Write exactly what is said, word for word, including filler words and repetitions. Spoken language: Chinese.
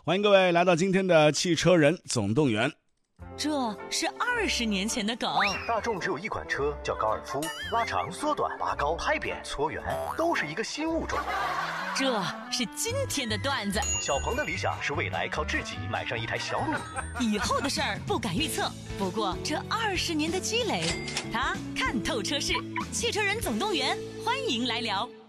欢迎各位来到今天的汽车人总动员。 这是二十年前的梗。 大众只有一款车叫高尔夫，拉长、缩短、拔高、拍扁、搓圆，都是一个新物种。 这是今天的段子。 小鹏的理想是未来靠自己买上一台小米。 以后的事儿不敢预测，不过这二十年的积累，他看透车市。汽车人总动员，欢迎来聊。